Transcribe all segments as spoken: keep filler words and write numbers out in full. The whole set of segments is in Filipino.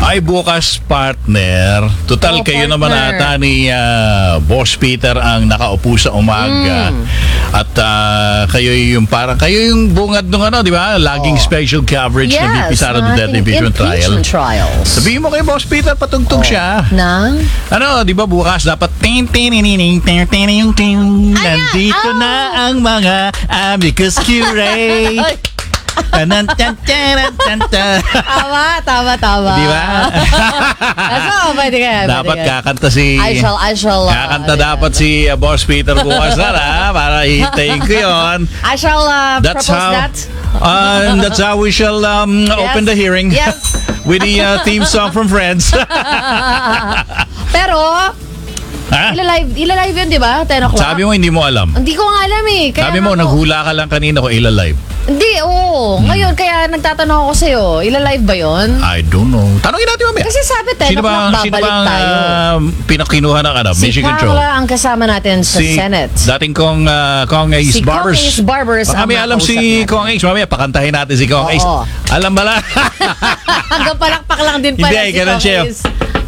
Ay, bukas, partner. Total, Oh, kayo partner. naman ata ni ah, Boss Peter ang nakaupo sa umaga. Mm. At ah, kayo yung parang, kayo yung bungad nung ano, di ba? Laging Oh. special coverage ng V P Yes, Sara Duterte ating impeachment trial. impeachment trials. Sabihin mo kay Boss Peter, patugtog Oh. siya. Nang? Ano, di ba bukas dapat tin tin tin tin tin tin yung tin. Nandito oh. na ang mga amicus curiae. Tanan, tan, tan, tan, tan. Tama, tama, tama. Di ba? Aso, pwede ka. Dapat kakanta si... I shall, I shall. uh, Kakanta ano dapat yan. si uh, Boss Peter bukas na ha, para hihintayin ko yun. I shall uh, That's propose how, that. uh, and that's how we shall um, open the hearing. Yes. With the uh, theme song from Friends. Pero, Ha? ilalive, ilalive yun, di ba? ten o'clock. Sabi mo hindi mo alam. Hindi ko nga alam eh. Kaya Sabi mo, nga ako- naghula ka lang kanina ko ila-live. Hindi, oo. Ngayon, kaya nagtatanong ako sa'yo, ilalive ba yun? I don't know. Tanongin natin mamaya. Kasi sabi ten Sino o'clock, ba, sino babalik ba tayo. uh, pinakinuha ng ano, Si Mission Control? Carla ang kasama natin sa Si Senate. dating kong uh, Kong Ace Si Kong Barbers. Ace Barbers Baka ang may alam makausap si natin. Kong Ace. Mamaya pakantahin natin si Kong Oo. Ace. Alam ba lang? Hanggang palakpak lang din pala Hindi, si ganun Kong siya. Ace.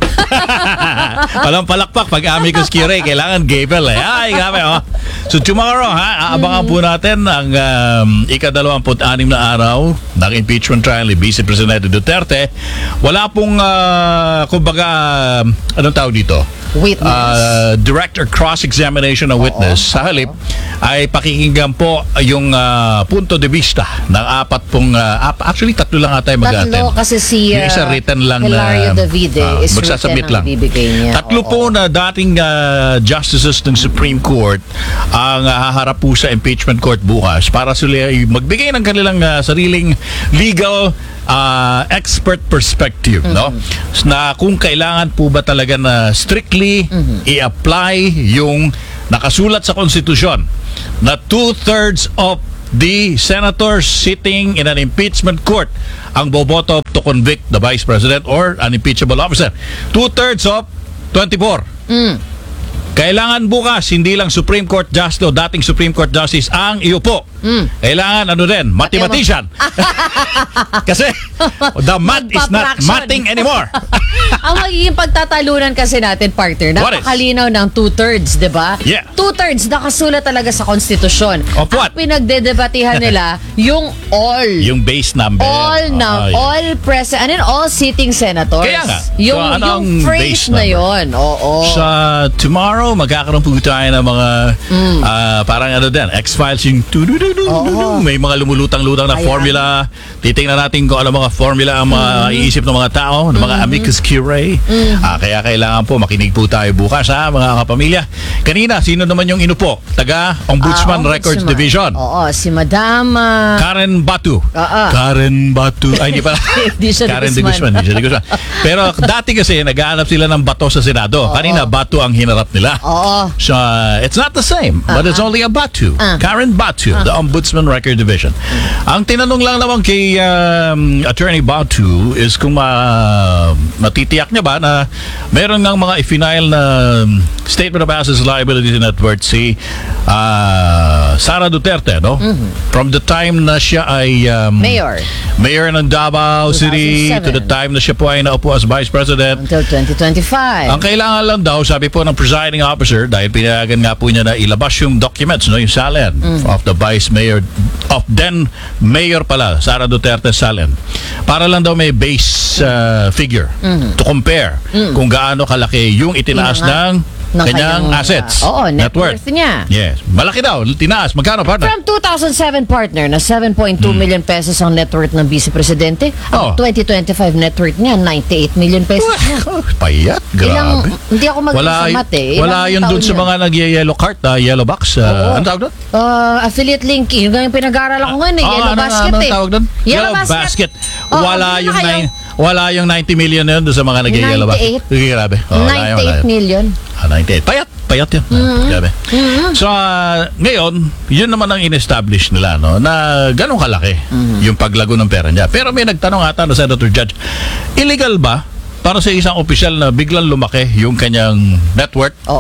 Walang palakpak pag amicus curiae, kailangan Gabriel eh. Ay, grabe oh. So tomorrow ha, aabangan po natin ang um, ikadalawamput-anim na araw ng impeachment trial ni Vice Presidente Duterte. Wala pong, uh, kumbaga, uh, anong tawag dito? Witness. Uh, direct or cross-examination ng witness. Sa halip, ay pakikinggan po yung uh, punto de vista ng apat pong, uh, ap- actually tatlo lang ata yung mag-attend. Tatlo kasi si Yung isa uh, written lang Hilario na Davide ah, is magsasubmit written lang. ang bibigay niya. Tatlo Oo. po na dating uh, justices ng Supreme Court ang uh, haharap po sa impeachment court bukas para sila ay magbigay ng kanilang uh, sariling legal uh, expert perspective, no? Na kung kailangan po ba talaga na strictly i-apply yung nakasulat sa konstitusyon na two-thirds of the senators sitting in an impeachment court ang boboto to convict the Vice President or an impeachable officer. Two-thirds of twenty-four. Kailangan bukas, hindi lang Supreme Court Justice o dating Supreme Court Justice ang iupo. Kailangan ano din, mathematician. Kasi the math is not Magpa-fraction. mathing anymore. Ang magiging pagtatalunan kasi natin, partner, What is? napakalinaw ng two-thirds, di ba? Yeah. Two-thirds nakasulat talaga sa konstitusyon. Of what? Ang pinagdedebatihan nila, yung all. Yung base number. all Ah, na, all present, and then all sitting senators. Kaya nga. Yung, So, ano yung ang base phrase na number? yon. Oo. Sa tomorrow, magkakaroon po tayo ng mga ah, parang ano din, X-Files yung tudududududu. May mga lumulutang-lutang na Ayan. formula. Titingnan natin kung ano mga formula ang mga iisip ng mga tao, ng mga amicus curiae. Ah, kaya kailangan po makinig po tayo bukas ha, mga kapamilya. Kanina, sino naman yung inupo? Taga Ombudsman Ah, Records Ombudsman. Division. Oo, si Madam... ah, Karen Batu. Oo. Karen Batu. Ay, hindi pala. Hindi siya Karen de de Guzman. Guzman. Hindi siya de Guzman. Pero dati kasi, naghahanap sila ng bato sa Senado. Kanina, Batu ang hinarap nila. Oo. So, uh, it's not the same, but it's only a Batu. Ah. Karen Batu, the Ombudsman Record Division. Ang tinanong lang naman kay um, Attorney Batu is kung ma matitiyak niya ba na meron ng mga i-final na um, Statement of Assets, Liabilities and Net Worth si uh, Sara Duterte, no? From the time na siya ay um, Mayor. Mayor ng Davao City two thousand seven. to the time na siya po ay naupo as Vice President. Until twenty twenty-five. Ang kailangan lang daw, sabi po ng presiding officer, dahil pinayagan nga po niya na ilabas yung documents, no, yung salen of the vice mayor, of then mayor pala, Sara Duterte salen. Para lang daw may base uh, figure to compare kung gaano kalaki yung itinaas Yung nga, ng, ng kanyang kanyang, assets. uh, oo, net worth niya. Yes. Malaki daw, tinaas. Magkano, partner? From two thousand seven, partner, na seven point two million pesos ang net worth ng Vice Presidente. Oh. Ang twenty twenty-five net worth niya, ninety-eight million pesos na. Oh, payat, Ilang, grabe. hindi ako magaling Wala, sa mat eh. wala Ilang yun taon dun sa yun? mga nag-yellow cart, ah, yellow box. Uh, ano tawag doon? Uh, affiliate link. Yun nga yung pinag-aaral ako ngayon eh. Ah, Yellow ano, basket ano eh. tawag doon? Yellow, basket. Oh, wala ano yung kayo? nine, wala yung ninety million na yun doon sa mga nag-yellow box. ninety-eight? Grabe. Oh, wala yun, wala ninety-eight yun. million. Ah, ninety-eight. Payat. Payat yun. Grabe. So, ah, ngayon, yun naman ang in-establish nila, no? Na ganun kalaki yung paglago ng pera niya. Pero may nagtanong ata na Senator Judge, illegal ba para sa isang opisyal na biglang lumaki yung kanyang net worth? Oo.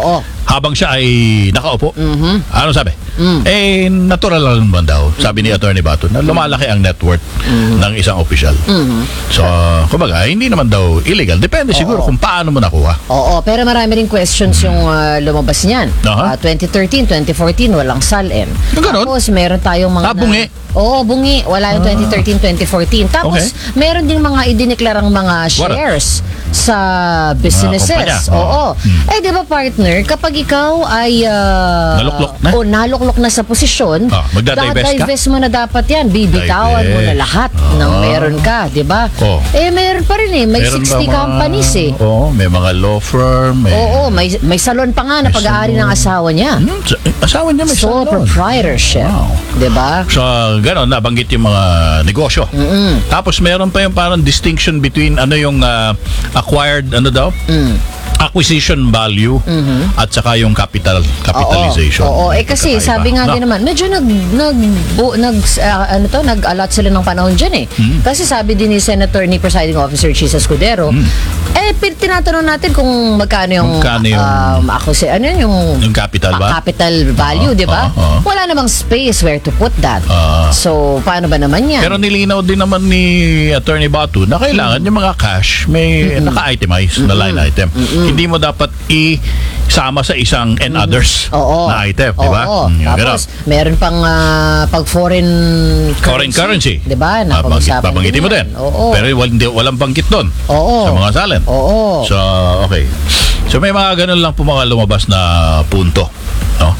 habang siya ay nakaupo. Mhm. Ano sabi? Mm. Eh, natural lang naman daw, sabi ni Attorney Bato, na lumalaki ang net worth ng isang opisyal. Mhm. So, kumbaga, hindi naman daw illegal. Depende siguro kung paano mo nakuha. Oo, pero marami rin questions yung ah, lumabas niyan. Aha. Ah, twenty thirteen, twenty fourteen, walang S A L M. Yung ganon? Tapos meron tayong mga... Ah, bungi. Oo, bungi. Wala yung twenty thirteen, twenty fourteen. Tapos Okay. meron din mga idineklarang mga What? shares sa businesses. kumpanya. Oo. Hmm. Eh, di ba partner, kapag ikaw ay... ah, Naluklok na? O naluklok na sa posisyon, Ah, magda-divest ka? dadivest mo na dapat yan. Bibitawan mo na Divest. lahat ng Ah. meron ka, di ba? Oh. Eh, meron pa rin eh. May Meron sixty ba mga- companies eh. Oo, may mga law firm. May, Oo, may may salon pa nga na May pag-aari salon. ng asawa niya. Hmm, sa- asawa niya may Sole salon. proprietorship. Wow. 'Di ba? So, gano'n, nabanggit yung mga negosyo. Tapos meron pa yung parang distinction between ano yung ah, acquired, ano daw? Acquisition value at saka yung capital, capitalization. Oo, oo. Eh kasi Kakaiba. sabi nga No? din naman, medyo nag nag bu, nag ah, ano to, nag-allot sila ng panahon diyan eh. Hmm. Kasi sabi din ni Senator ni Presiding Officer Chisa Escudero, eh pin- tinatanong natin kung magkano yung Hmm. Magkano yung- um, ako si ano yun, yung Yung capital ba? ah, capital value, Oo, 'di ba? oo, oo. Wala namang space where to put that. Ah. So, paano ba naman 'yan? Pero nilinaw din naman ni Attorney Batu na kailangan yung mga cash may naka-itemize na line item. Hindi mo dapat isama sa isang and others Oo. na item, di ba? Oo. Mm, Tapos, meron pang ah, pag foreign Foreign currency. Di ba? Ah, banggit- Napag-usapan babanggitin mo din. yan. Oo. Pero wal- hindi, walang banggit doon Oo. sa mga salin. Oo. So, okay. So, may mga ganun lang po mga lumabas na punto. No?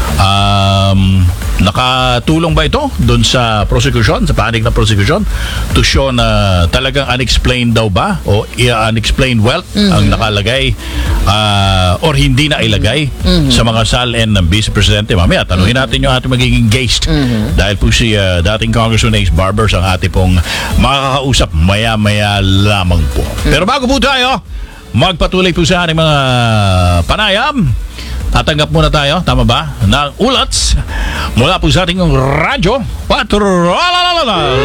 Um, nakatulong ba ito doon sa prosecution, sa panig na prosecution to show na talagang unexplained daw ba o i- unexplained wealth ang nakalagay ah, or hindi na ilagay sa mga salin ng Vice Presidente? Mamaya, tanungin natin yung ating magiging guest dahil po si ah, dating Congressman Ace Barbers ang ating pong makakausap maya-maya lamang po. Pero bago po tayo, magpatuloy po sa ating mga panayam. Tatanggap muna tayo, tama ba, ng ulats mula po sa ating radyo Patrol.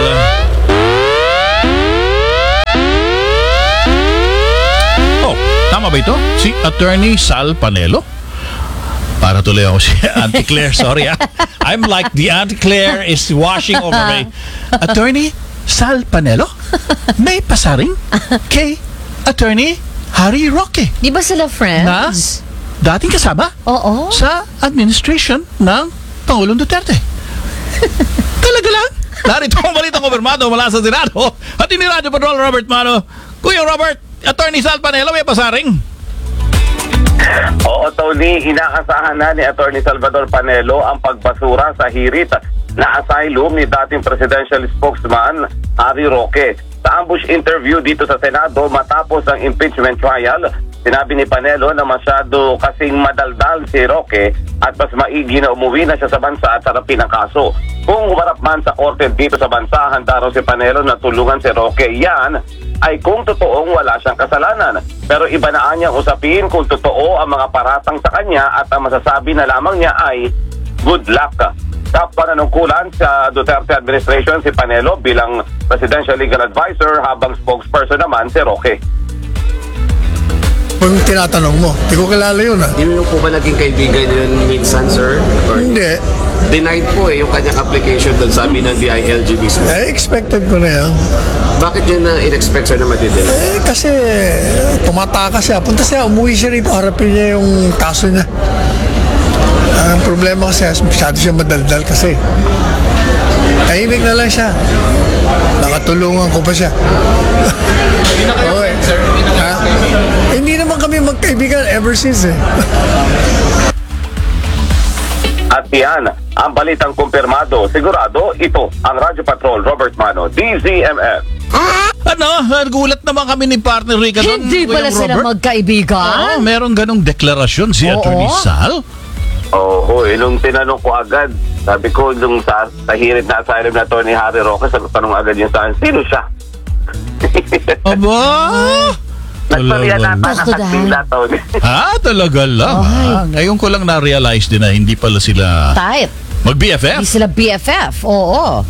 Oh, tama ba ito? Si Attorney Sal Panelo? Para tuloy ako si Auntie Claire, sorry ah. I'm like the Auntie Claire is washing over me. Attorney Sal Panelo? May pasaring kay Attorney Harry Roque. Di ba sila friends? Dating kasama Oo. sa administration ng Pangulong Duterte. Talaga lang? Narito ang balitang kumpirmado mula sa Senado at ni Radyo Patrol Robert Mano. Kuya Robert, Attorney Sal Panelo, may pasaring. Oo, Tony, inaasahan na ni Attorney Salvador Panelo ang pagbasura sa hirit na asylum ni dating presidential spokesman Harry Roque. Sa ambush interview dito sa Senado matapos ang impeachment trial, sinabi ni Panelo na masyado kasing madaldal si Roque at mas maigi na umuwi na siya sa bansa at harapin ang kaso. Kung humarap man sa korte dito sa bansa, handa raw si Panelo na tulungan si Roque. Yan ay kung totoong wala siyang kasalanan. Pero iba na niyang usapin kung totoo ang mga paratang sa kanya at ang masasabi na lamang niya ay good luck. Top pananungkulan sa Duterte administration si Panelo bilang Presidential Legal Advisor habang spokesperson naman si Roque. Kung tinatanong mo, hindi ko kilala yun ah. Yun po ba naging kaibigan yun minsan, sir? Or Hindi. denied po eh yung kanyang application doon sabi ng D I L G mismo. Eh, expected ko na yan. Bakit yun na in-expect, sir, na matidin? Eh, kasi tumatakas siya. Punta siya, umuwi siya rito, harapin niya yung kaso niya. Ang problema kasi, masyado siya madaldal kasi. Tahimik na lang siya. Nakatulungan ko pa siya. Hindi na kayo friends, sir? Ha? Hindi naman kami magkaibigan ever since eh. At yan, ang balitang kumpirmado. Sigurado, ito ang Radyo Patrol Robert Mano, D Z M F. Ano? Nagulat naman kami ni partner Rica doon. Hindi Kuya pala sila Robert. magkaibigan? Oo, merong ganong deklarasyon si Oo. Attorney Sal. Oo, eh, nung tinanong ko agad, sabi ko, nung sa, sa hirit na asylum na to ni Harry Roque, sabi tanong agad niya sa akin, sino siya? Aba! Nagpariya Talaga. na Gusto nakatila, Tony. Ah, talaga lang. Ay. Ah, ngayon ko lang na-realize din na hindi pala sila Tight. mag-B F F. Hindi sila B F F. Oo.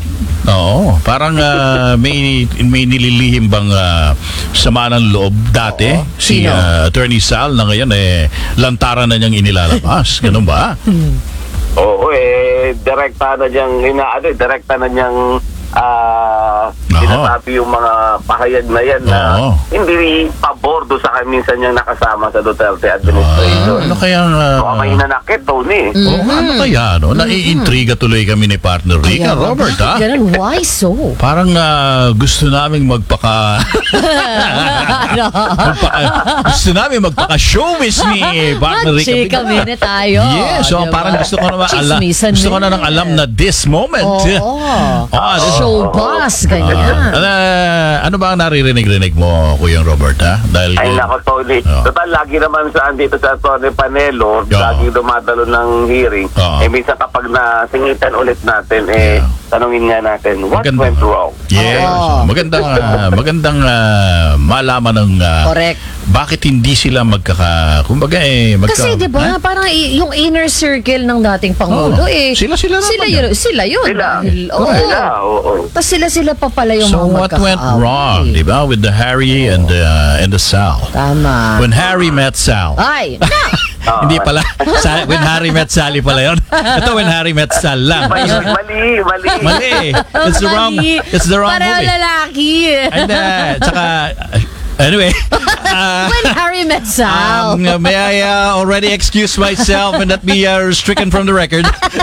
Oo, parang ah, may may nililihim bang ah, sama ng loob dati si Sino? ah, Attorney Sal na ngayon eh lantaran na niyang inilalabas. Ganun ba? Oo, eh, direkta na niyang, inaano, eh, direkta na niyang ah Oo. sinasabi yung mga pahayag na yan na Oo. hindi pabor do sa minsan niyang nakasama sa Duterte Ah, administration. ano kaya So, ah, may nanakit, Tony. oh, ano kaya no? Naiintriga tuloy kami ni partner Rica, Kaya, Robert, bakit ha? ganun? Why so? Parang ah, gusto naming magpaka Ano? magpaka gusto namin magpaka-showbiz ni partner Rica. Chika Bigla. minute tayo. Yes, so diba? parang gusto ko naman alam, Chismisan gusto ko na minute. nang alam na this moment. Oo. Ah, this- Show boss, ganyan. Ah, ano, ano ba ang naririnig-rinig mo, Kuyang Robert, ha? Dahil Ay nako, Tony. Oo. Total, lagi naman saan dito sa Tony Panelo, lagi dumadalo ng hearing. Oo. Eh, minsan kapag nasingitan ulit natin, eh, Yeah. tanungin nga natin, what Maganda. went wrong? Yes. Oo. Magandang ah, magandang ah, malaman ng ah, Correct. bakit hindi sila magkaka kumbaga eh magka, Kasi 'di ba, parang i- yung inner circle ng dating pangulo Oo. eh Sila-sila naman sila yun. yun, sila yun. Sila. Dahil, oo. Sila, oo. Tapos sila-sila pa pala yung So mga what went magkakaaway. wrong, di ba, with the Harry and the uh, and the Sal? Tama. When Harry met Sal. Ay, Oo. Hindi pala. Sa, when Harry met Sally pala yun. Ito when Harry met Sal lang. Mali, mali, mali. Mali. It's the wrong mali. it's the wrong Pareho movie. lalaki. And uh, tsaka uh, anyway, uh, When Harry met Sal. um, may I uh, already excuse myself and not be uh, stricken from the record.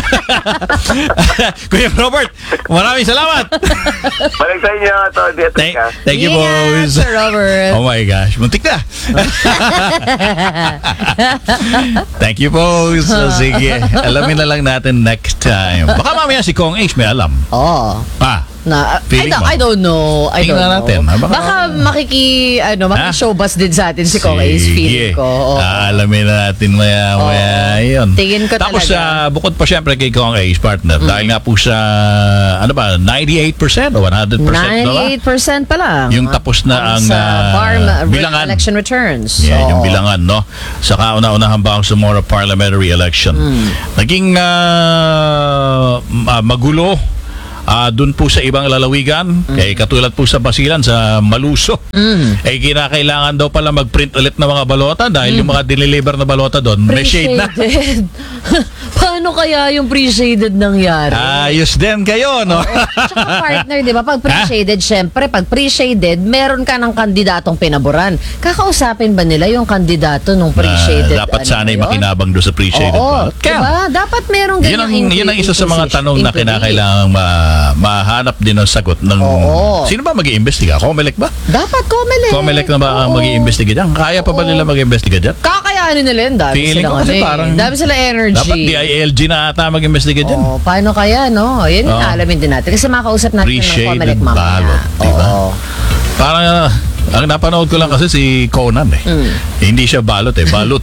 Kuya Robert, maraming salamat. Balik sa inyo, Tony at Thank, Rika. thank you, Ingat, boys. Sir Robert. Oh my gosh, muntik na. Thank you, boys. So, sige, alamin na lang natin next time. Baka mamaya si Kong H may alam. Oh. Pa. Na, I, Feeling don't, mo? I don't know. I Tingnan don't know. natin, ha? Baka- Baka, makiki, ano, makiki-showbus din sa atin si Kong Ace, feeling ko. Oo. Alamin na natin maya, maya, yun. Tingin ko Tapos, talaga. ah, bukod pa syempre kay Kong Ace, partner, dahil nga po sa, ano ba, ninety-eight percent o one hundred percent, no ba? ninety-eight percent pa lang. Yung tapos na ang, sa ah, farm uh, bilangan. election returns. Yeah, yung Oo. bilangan, no? Sa kauna-unahang bang Zamora parliamentary election. Hmm. Naging ah, m- ah, magulo ah doon po sa ibang lalawigan, Hmm. eh, katulad po sa Basilan, sa Maluso, eh kinakailangan daw pala mag-print ulit ng mga balota dahil yung mga dineliver na balota doon, may shade na. Hmm. Pre-shaded. Paano kaya yung pre-shaded nangyari? Ayos din kayo, no? Tsaka partner, di ba? Pag pre-shaded, syempre, pag pre-shaded, meron ka ng kandidatong pinaboran. Kakausapin ba nila yung kandidato nung pre-shaded? Na dapat ano sana'y ba yun? makinabang doon sa pre-shaded Oo, ballot. Kaya, diba? Dapat merong Yun ang, ganyang yun ang isa sa mga inquisition- tanong na inquiry. kinakailangan ma, mahanap din ng sagot ng Oo. sino ba mag-iimbestiga? Comelec ba? Dapat Comelec. Comelec na ba ang Oo. mag-iimbestiga dyan? Kaya pa ba Oo. nila mag-iimbestiga dyan? Kakayanin nila yun. Dami Feeling silang ko kasi ano eh. parang Dami sila energy. Dapat D I L G na ata mag-imbestiga dyan. Oh, paano kaya, no? Yan yung Oo. alamin din natin. Kasi makausap natin ng Pre-shaded Comelec mamaya. ballot, diba? Oo. Parang uh, ang napanood ko lang kasi si Conan eh. Mm. Eh, hindi siya balot eh, balut.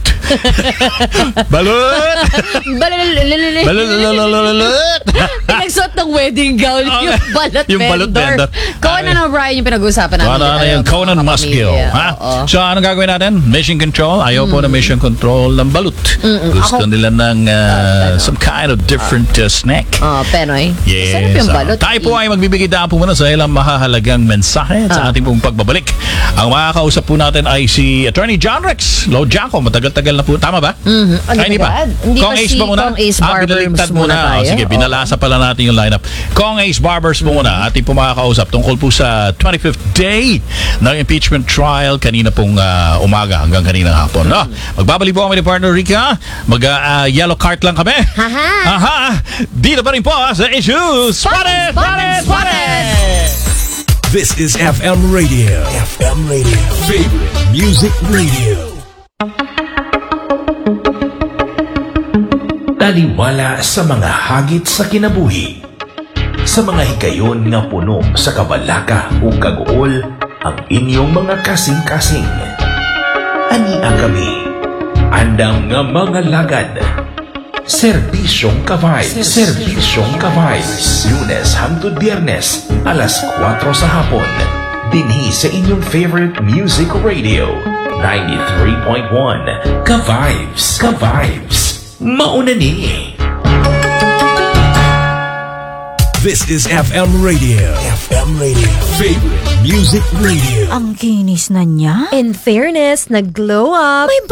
Balut! Balalalalalala. Balut! Pinagsuot ng wedding gown Oo. yung balot Yung balot vendor. Conan O'Brien yung pinag-uusapan namin. Ano na Ayaw, yung Conan mga Muskill. kapamilya. Ha? Oo. So, anong gagawin natin? Mission control. Ayaw po na mission control ng balut. Gusto Ako- nila ng uh, some kind of different uh, snack. Oh, Penoy. Yes. Sarap yung ah. balot. Tayo po ay magbibigay daan po muna sa ilang mahahalagang mensahe sa Ah. ating pong pagbabalik. Ang makakausap po natin ay si Attorney John Rex Lojaco. Matagal-tagal na po. Tama ba? Mhm. Ano Ay, hindi ba pa. yan? Hindi Kong pa Ace si ba muna? Kong Ace Ah, Barbers binaligtad muna muna. tayo. Oh, sige, Oo. binalasa pala natin yung lineup. Kong Ace Barbers po muna. Ating po makakausap tungkol po sa twenty-fifth day ng impeachment trial kanina pong ah, umaga hanggang kaninang hapon. No? Magbabalik po kami ni partner Rica. Mag-yellow cart lang kami. Haha. Aha! Dito pa rin po ah, sa Issues Spotted! Spotted! Spotted! This is F M Radio. F M Radio. Favorite Music Radio. Taliwala sa mga hagit sa kinabuhi. Sa mga higayon nga puno sa kabalaka o kagool ang inyong mga kasing-kasing. Ania kami. Andam nga mga lagad. Serbisyong Ka-Vibes. Serbisyong Ka-Vibes. Lunes hangtod Biyernes, alas kwatro sa hapon. Dinhi sa inyong favorite music radio. ninety-three point one Ka-Vibes. Ka-Vibes. Mauna ni. This is F M Radio. F M Radio. Favorite Music Radio. Ang kinis na niya. In fairness, nag-glow up. May